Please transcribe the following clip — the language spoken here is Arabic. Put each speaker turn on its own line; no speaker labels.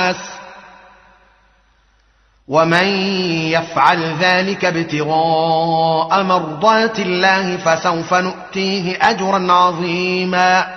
الناس ومن يفعل ذلك ابتغاء مرضات الله فسوف نؤتيه أجرا عظيما